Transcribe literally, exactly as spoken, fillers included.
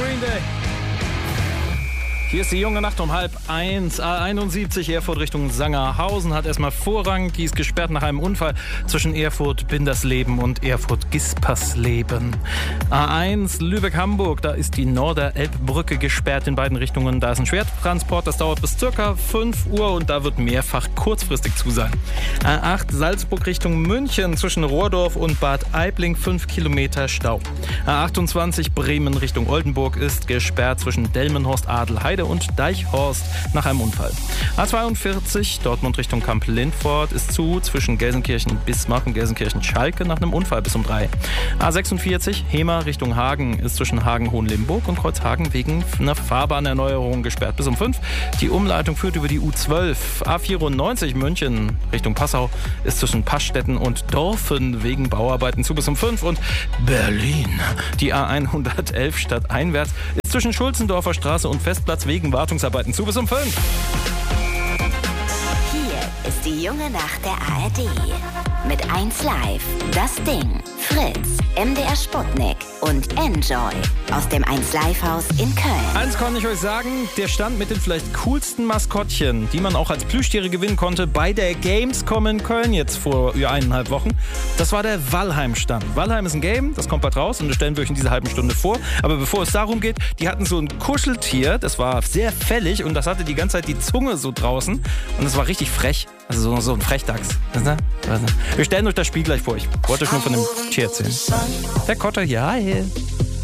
Green Day. Hier ist die junge Nacht um halb eins. A einundsiebzig Erfurt Richtung Sangerhausen hat erstmal Vorrang. Die ist gesperrt nach einem Unfall zwischen Erfurt-Bindersleben und Erfurt-Gispersleben. A eins Lübeck-Hamburg, da ist die Norder-Elbbrücke gesperrt in beiden Richtungen. Da ist ein Schwertransport, das dauert bis circa fünf Uhr und da wird mehrfach kurzfristig zu sein. A acht Salzburg Richtung München zwischen Rohrdorf und Bad Aibling fünf Kilometer Stau. A achtundzwanzig Bremen Richtung Oldenburg ist gesperrt zwischen Delmenhorst, Adelheide und Deichhorst nach einem Unfall. A zweiundvierzig Dortmund Richtung Kamp-Lindfort ist zu zwischen Gelsenkirchen-Bismarck und Gelsenkirchen-Schalke nach einem Unfall bis um drei. A sechsundvierzig Hemer Richtung Hagen ist zwischen Hagen-Hohenlimburg und Kreuzhagen wegen einer Fahrbahnerneuerung gesperrt bis um fünf. Die Umleitung führt über die U zwölf. A vierundneunzig München Richtung Passau ist zwischen Passstetten und Dorfen wegen Bauarbeiten zu bis um fünf. Und Berlin, die A hundertelf stadteinwärts ist zwischen Schulzendorfer Straße und Festplatz wegen Wartungsarbeiten zu bis um fünf. Hier ist die junge Nacht der A R D. Mit eins Live, Das Ding, Fritz, M D R Sputnik und Enjoy aus dem eins Live Haus in Köln. Eins kann ich euch sagen, der Stand mit den vielleicht coolsten Maskottchen, die man auch als Plüschtiere gewinnen konnte bei der Gamescom in Köln jetzt vor über eineinhalb Wochen, das war der Valheim-Stand. Valheim ist ein Game, das kommt bald raus und das stellen wir euch in dieser halben Stunde vor. Aber bevor es darum geht, die hatten so ein Kuscheltier, das war sehr fällig und das hatte die ganze Zeit die Zunge so draußen und das war richtig frech. Also so, so ein Frechdachs. Wir stellen euch das Spiel gleich vor. Ich wollte euch nur von dem Tier erzählen. Der Kotter hier, hi.